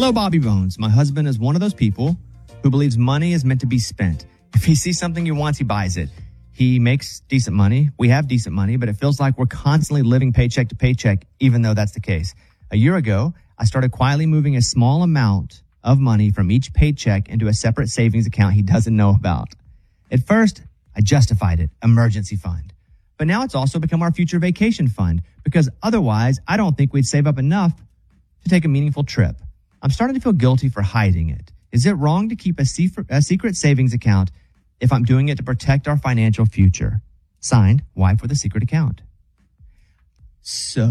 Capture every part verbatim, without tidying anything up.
Hello, Bobby Bones. My husband is one of those people who believes money is meant to be spent. If he sees something he wants, he buys it. He makes decent money. We have decent money, but it feels like we're constantly living paycheck to paycheck, even though that's the case. A year ago, I started quietly moving a small amount of money from each paycheck into a separate savings account he doesn't know about. At first, I justified it, emergency fund. But now it's also become our future vacation fund because otherwise I don't think we'd save up enough to take a meaningful trip. I'm starting to feel guilty for hiding it. Is it wrong to keep a secret, a secret savings account if I'm doing it to protect our financial future? Signed, wife with a secret account. So,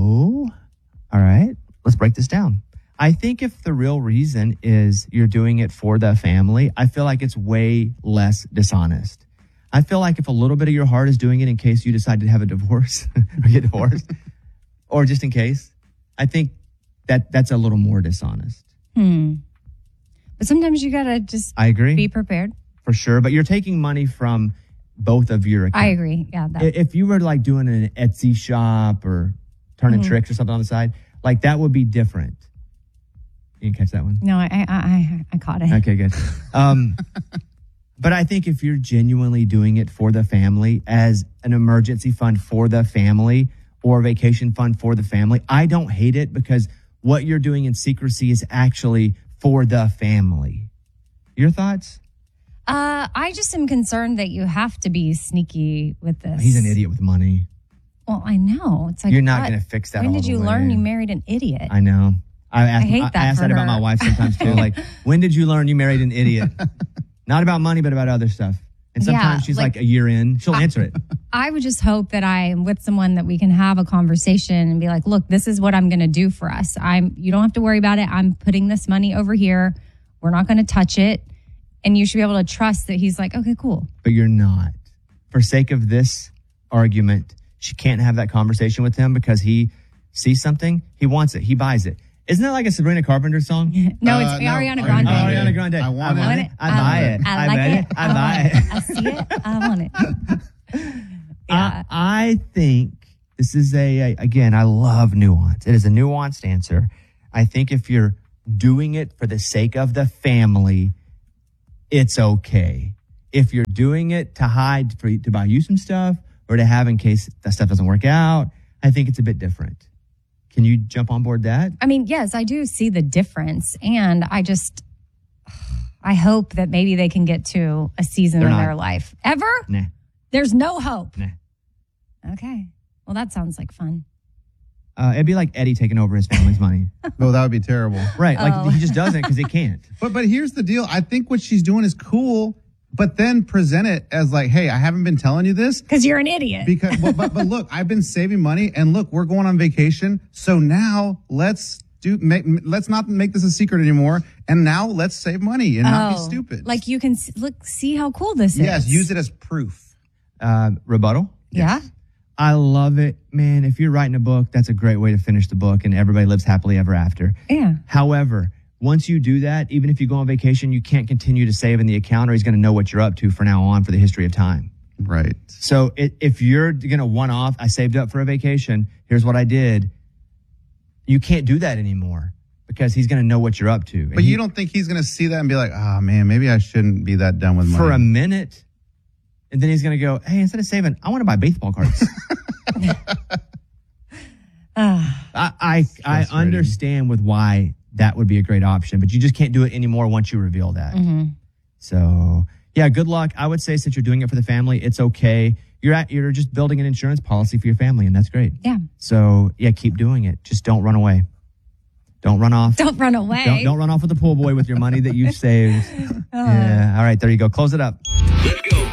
all right, let's break this down. I think if the real reason is you're doing it for the family, I feel like it's way less dishonest. I feel like if a little bit of your heart is doing it in case you decide to have a divorce or get divorced, or just in case, I think that that's a little more dishonest. Hmm. But sometimes you got to just I agree. be prepared. For sure. But you're taking money from both of your accounts. I agree. Yeah. That. If you were like doing an Etsy shop or turning mm-hmm. tricks or something on the side, like that would be different. You didn't catch that one? No, I I, I, I caught it. Okay, good. Um, but I think if you're genuinely doing it for the family as an emergency fund for the family or a vacation fund for the family, I don't hate it because what you're doing in secrecy is actually for the family. Your thoughts? Uh, I just am concerned that you have to be sneaky with this. He's an idiot with money. Well, I know. It's like you're not going to fix that. When all did the you way. learn you married an idiot? I know. I, asked, I hate that I ask for that her. about my wife sometimes too. Like, when did you learn you married an idiot? Not about money, but about other stuff. And sometimes Yeah, she's like- like a year in, she'll I- answer it. I would just hope that I'm with someone that we can have a conversation and be like, look, this is what I'm going to do for us. I'm, you don't have to worry about it. I'm putting this money over here. We're not going to touch it. And you should be able to trust that he's like, okay, cool. But you're not. For sake of this argument, she can't have that conversation with him because he sees something, he wants it, he buys it. Isn't that like a Sabrina Carpenter song? No, it's Uh, no, Ariana Ariana Grande. Oh, Ariana Grande. I want I, it. I buy it. I, I, like bet it. it. I buy it. I see it. I want it. Yeah. I, I think this is a, a, again, I love nuance. It is a nuanced answer. I think if you're doing it for the sake of the family, it's okay. If you're doing it to hide, for, to buy you some stuff or to have in case that stuff doesn't work out, I think it's a bit different. Can you jump on board that? I mean, yes, I do see the difference. And I just, I hope that maybe they can get to a season They're of not. their life. Ever? Nah. There's no hope. Nah. Okay. Well, that sounds like fun. Uh, it'd be like Eddie taking over his family's money. Oh, that would be terrible. Right. Like Oh. he just doesn't because he can't. But but here's the deal. I think what she's doing is cool, but then present it as like, hey, I haven't been telling you this Because you're an idiot. because but, but but look, I've been saving money, and look, we're going on vacation. So now let's do make let's not make this a secret anymore. And now let's save money and not be Oh, stupid. Like you can s- look, see how cool this yes, is. use it as proof. Uh, rebuttal? Yeah. I love it. Man, if you're writing a book, that's a great way to finish the book and everybody lives happily ever after. Yeah. However, once you do that, even if you go on vacation, you can't continue to save in the account or he's going to know what you're up to from now on for the history of time. Right. So it, if you're going to one off, I saved up for a vacation, here's what I did. You can't do that anymore because he's going to know what you're up to. And But he- you don't think he's going to see that and be like, oh, man, maybe I shouldn't be that dumb with money. for a minute. And then he's going to go, hey, instead of saving, I want to buy baseball cards. Ah, I, I, I frustrating. understand with why that would be a great option, but you just can't do it anymore once you reveal that. mm-hmm. So yeah, good luck. I would say since you're doing it for the family, it's okay. You're at, you're just building an insurance policy for your family and that's great. Yeah. So yeah, keep doing it. Just don't run away. Don't run off. Don't run away. Don't, don't run off with the pool boy with your money that you've saved. Yeah. All right. There you go. Close it up. Let's go.